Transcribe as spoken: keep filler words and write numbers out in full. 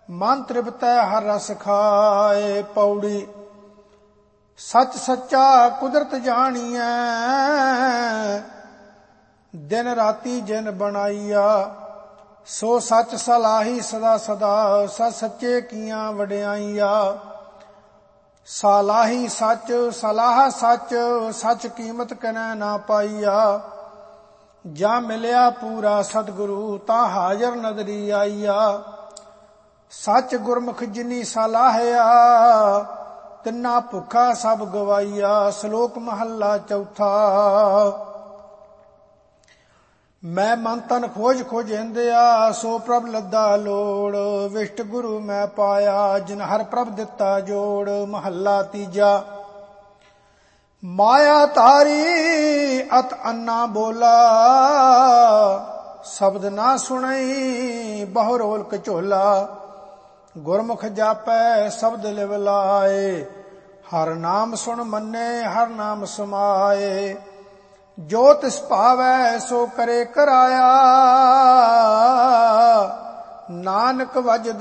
ਮਨ ਤ੍ਰਿਪਤੈ ਹਰ ਰਸ ਖਾਏ। ਪੌੜੀ ਸੱਚ ਸੱਚਾ ਕੁਦਰਤ ਜਾਣੀਐ, ਦਿਨ ਰਾਤੀ ਜਿਨ ਬਣਾਈਆ। ਸੋ ਸੱਚ ਸਲਾਹੀ ਸਦਾ ਸਦਾ, ਸੱਚ ਸੱਚੇ ਕੀਆਂ ਵਡਿਆਈਆ। ਸਲਾਹੀ ਸੱਚ ਸਲਾਹ ਸੱਚ, ਸੱਚ ਕੀਮਤ ਕਨੈ ਨਾ ਪਾਈਆ। ਜਾਂ ਮਿਲਿਆ ਪੂਰਾ ਸਤਿਗੁਰੂ, ਤਾਂ ਹਾਜ਼ਰ ਨਦਰੀ ਆਈਆ। ਸੱਚ ਗੁਰਮੁਖ ਜਿਨੀ ਸਲਾਹਿਆ, ਤਿੰਨਾ ਭੁੱਖਾ ਸਭ ਗਵਾਈਆ। ਸ਼ਲੋਕ ਮਹੱਲਾ ਚੌਥਾ। ਮੈਂ ਮਨ ਤਨ ਖੋਜ ਖੋਜ ਹਿੰਦਿਆ, ਸੋ ਪ੍ਰਭ ਲੱਦਾ ਲੋੜ। ਵਿਸ਼ਟ ਗੁਰੂ ਮੈਂ ਪਾਇਆ, ਜਿਨ ਹਰ ਪ੍ਰਭ ਦਿੱਤਾ ਜੋੜ। ਮਹੱਲਾ ਤੀਜਾ। ਮਾਇਆ ਤਾਰੀ ਅਤ ਅੰਨਾ ਬੋਲਾ, ਸ਼ਬਦ ਨਾ ਸੁਣਈ ਬਹੁ ਰੋਲ ਕਝੋਲਾ। ਗੁਰਮੁਖ ਜਾਪੈ ਸ਼ਬਦ ਲਿਵ ਲਾਏ, ਹਰ ਨਾਮ ਸੁਣ ਮੰਨੇ ਹਰ ਨਾਮ ਸਮਾਏ। ਜੋ ਤਿਸ ਭਾਵੈ ਸੋ ਕਰੇ ਕਰਾਇਆ, ਨਾਨਕ ਵਜਦਾ